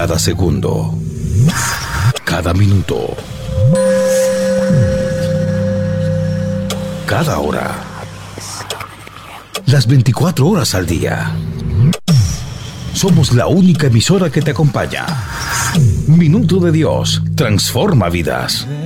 Cada segundo, cada minuto, cada hora, las 24 horas al día. Somos la única emisora que te acompaña. Minuto de Dios transforma vidas.